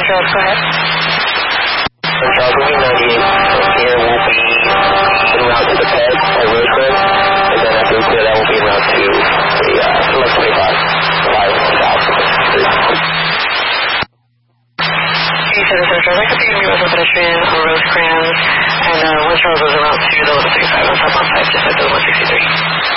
Charles, go ahead. Charles, will be 98. From here will be en route to the ped at Rosecrans, and then after we clear that, we'll be en route to the Select 25, 5 south. Citizen Charles, I could see you as a pedestrian on Rosecrans, and 1 Charles was en route to the 165 on southbound side, just like the 163.